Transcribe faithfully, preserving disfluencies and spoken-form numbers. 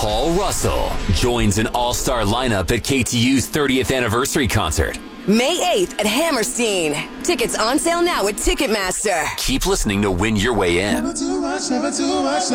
Paul Russell joins an all-star lineup at K T U's thirtieth anniversary concert. May eighth at Hammerstein. Tickets on sale now at Ticketmaster. Keep listening to win your way in. Never too much, never too much.